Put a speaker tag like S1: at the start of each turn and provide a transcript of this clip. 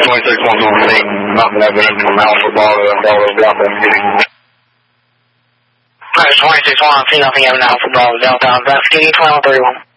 S1: 26-1 on the scene, nothing evident from Alpha Bravo, Delta, meeting.
S2: Alright, 26-1, see nothing evident, Alpha Bravo, Delta, investigating 1231.